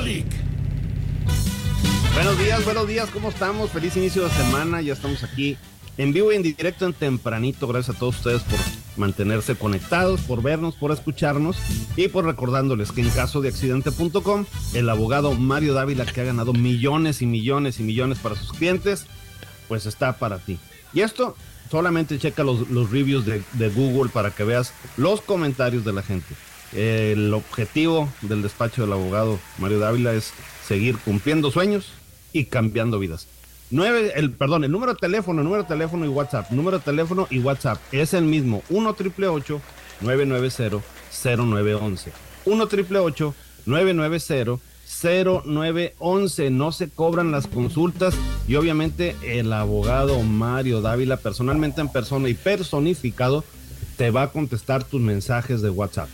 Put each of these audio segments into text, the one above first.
Music. Buenos días, ¿cómo estamos? Feliz inicio de semana, ya estamos aquí en vivo y en directo en tempranito. Gracias a todos ustedes por mantenerse conectados, por vernos, por escucharnos y por recordándoles que en caso de accidente.com, el abogado Mario Dávila, que ha ganado millones y millones y millones para sus clientes, pues está para ti. Y esto, solamente checa los reviews de Google para que veas los comentarios de la gente. El objetivo del despacho del abogado Mario Dávila es seguir cumpliendo sueños y cambiando vidas. El número de teléfono y WhatsApp. Número de teléfono y WhatsApp es el mismo: 1-888-990-0911. 1-888-990-0911. No se cobran las consultas y obviamente el abogado Mario Dávila, personalmente en persona y personificado, te va a contestar tus mensajes de WhatsApp.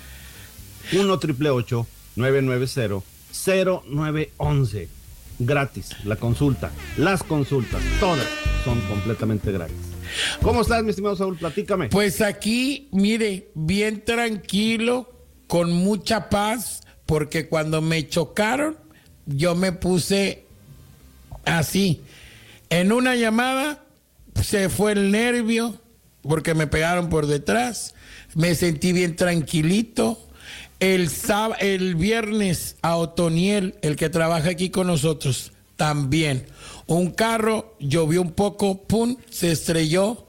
1-888-990-0911. Gratis, la consulta, las consultas, todas son completamente gratis. ¿Cómo estás, mi estimado Saúl? Platícame. Pues aquí, mire, bien tranquilo, con mucha paz, porque cuando me chocaron, yo me puse así. En una llamada se fue el nervio, porque me pegaron por detrás, me sentí bien tranquilito. El viernes a Otoniel, el que trabaja aquí con nosotros, también. Un carro llovió un poco, pum, se estrelló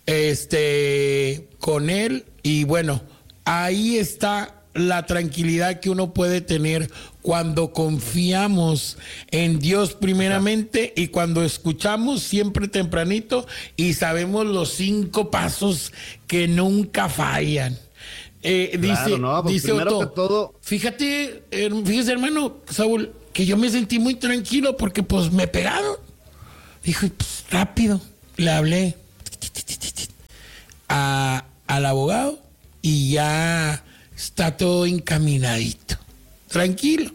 con él. Y bueno, ahí está la tranquilidad que uno puede tener cuando confiamos en Dios primeramente y cuando escuchamos siempre tempranito y sabemos los 5 pasos que nunca fallan. Dice Otto, que todo... fíjese, hermano Saúl, que yo me sentí muy tranquilo porque pues me pegaron. Dijo, pues rápido, le hablé al abogado y ya está todo encaminadito. Tranquilo.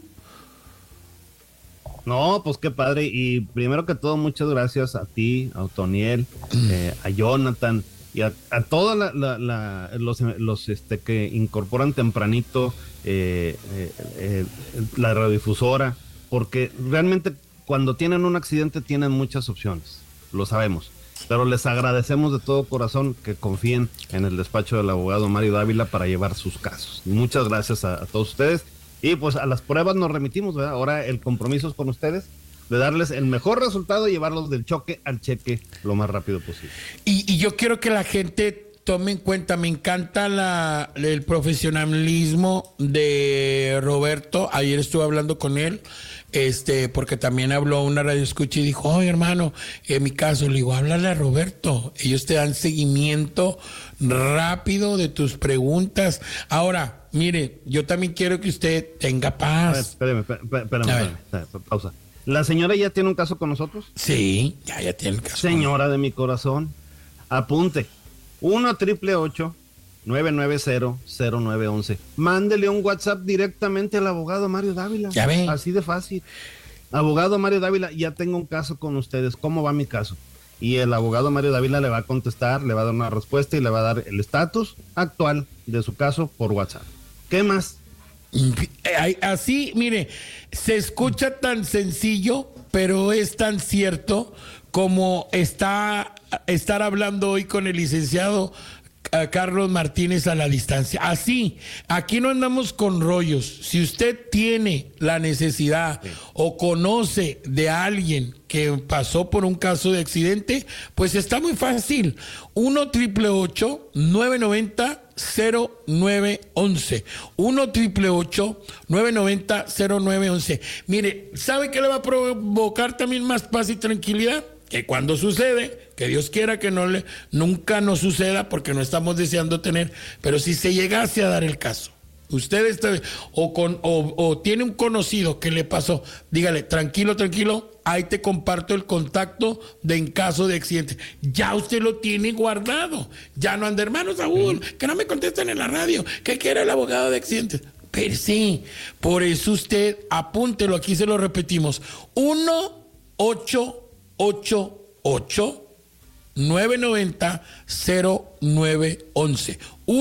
No, pues qué padre. Y primero que todo, muchas gracias a ti, a Otoniel, a Jonathan y a todos los que incorporan tempranito la radiodifusora, porque realmente cuando tienen un accidente tienen muchas opciones, lo sabemos, pero les agradecemos de todo corazón que confíen en el despacho del abogado Mario Dávila para llevar sus casos. Muchas gracias a todos ustedes, y pues a las pruebas nos remitimos, ¿verdad? Ahora el compromiso es con ustedes, de darles el mejor resultado y llevarlos del choque al cheque lo más rápido posible. Y yo quiero que la gente tome en cuenta, me encanta el profesionalismo de Roberto. Ayer estuve hablando con él, porque también habló una radio escucha y dijo, oye hermano, en mi caso, le digo, háblale a Roberto. Ellos te dan seguimiento rápido de tus preguntas. Ahora, mire, yo también quiero que usted tenga paz. Espérame, pausa. ¿La señora ya tiene un caso con nosotros? Sí, ya tiene el caso. Señora de mi corazón, apunte. 1-888-990-0911. Mándele un WhatsApp directamente al abogado Mario Dávila. Ya ve. Así de fácil. Abogado Mario Dávila, ya tengo un caso con ustedes. ¿Cómo va mi caso? Y el abogado Mario Dávila le va a contestar, le va a dar una respuesta y le va a dar el estatus actual de su caso por WhatsApp. ¿Qué más? Así, mire, se escucha tan sencillo, pero es tan cierto como estar hablando hoy con el licenciado Carlos Martínez a la distancia. Así, aquí no andamos con rollos. Si usted tiene la necesidad o conoce de alguien que pasó por un caso de accidente, pues está muy fácil. 1-888-990-0911. 1-888-990-0911. Mire, ¿sabe qué le va a provocar también más paz y tranquilidad? Que cuando sucede, que Dios quiera que nunca nos suceda, porque no estamos deseando tener, pero si se llegase a dar el caso, usted está o tiene un conocido que le pasó, dígale, tranquilo, ahí te comparto el contacto de en caso de accidente. Ya usted lo tiene guardado. Ya no anda, hermano Saúl, que no me contesten en la radio, que quiere el abogado de accidentes. Pero sí, por eso usted apúntelo, aquí se lo repetimos. 1-888-990-0911. 0911.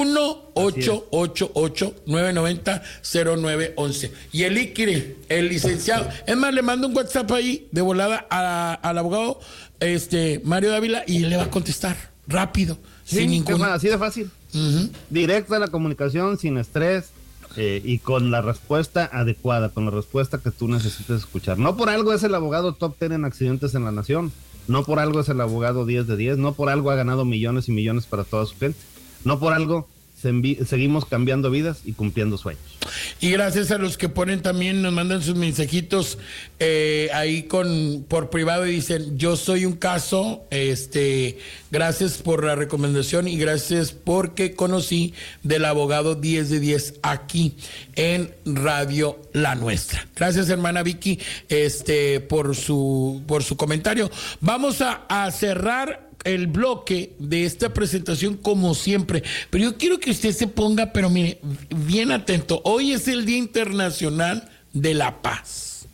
1-888-990-0911. Y el Iquiri, el licenciado. Es más, le mando un WhatsApp ahí de volada al abogado Mario Dávila y él le va a contestar rápido, sí, sin ningún... así de fácil. Directa la comunicación, sin estrés. Y con la respuesta adecuada, con la respuesta que tú necesites escuchar. No por algo es el abogado top 10 en accidentes en la nación, no por algo es el abogado 10 de 10, no por algo ha ganado millones y millones para toda su gente, no por algo seguimos cambiando vidas y cumpliendo sueños. Y gracias a los que ponen también, nos mandan sus mensajitos ahí por privado y dicen, yo soy un caso, gracias por la recomendación y gracias porque conocí del abogado 10 de 10 aquí en Radio La Nuestra. Gracias, hermana Vicky, por su comentario. Vamos a cerrar el bloque de esta presentación como siempre, pero yo quiero que usted se ponga, pero mire, bien atento. Hoy es el Día Internacional de la Paz.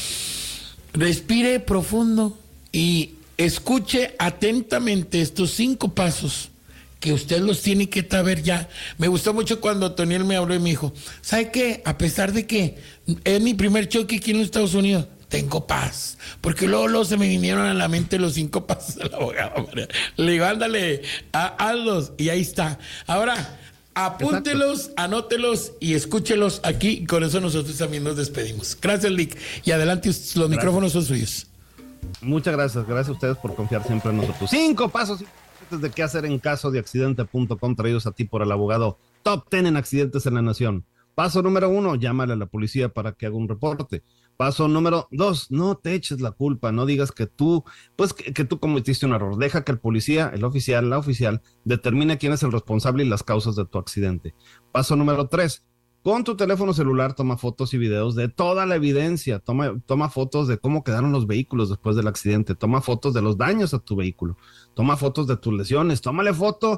Respire profundo y escuche atentamente estos 5 pasos que usted los tiene que saber ya. Me gustó mucho cuando Toniel me habló y me dijo, ¿sabe qué? A pesar de que es mi primer choque aquí en los Estados Unidos, tengo paz, porque luego se me vinieron a la mente los 5 pasos del abogado. Le digo, ándale, hazlos, y ahí está. Ahora, apúntelos, anótelos y escúchelos aquí, y con eso nosotros también nos despedimos. Gracias, Lick, y adelante, los micrófonos son suyos. Muchas gracias a ustedes por confiar siempre en nosotros. 5 pasos de qué hacer en caso de accidente.com, traídos a ti por el abogado top 10 en accidentes en la nación. Paso número 1, llámale a la policía para que haga un reporte. Paso número 2, no te eches la culpa, no digas que tú cometiste un error. Deja que el policía, el oficial, la oficial, determine quién es el responsable y las causas de tu accidente. Paso número 3, con tu teléfono celular toma fotos y videos de toda la evidencia. Toma fotos de cómo quedaron los vehículos después del accidente. Toma fotos de los daños a tu vehículo. Toma fotos de tus lesiones. Tómale foto